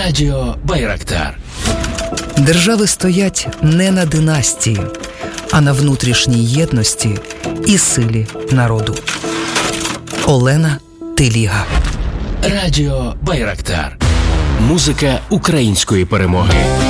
Радіо Байрактар. Держави стоять не на династії, а на внутрішній єдності і силі народу. Олена Теліга. Радіо Байрактар. Музика української перемоги.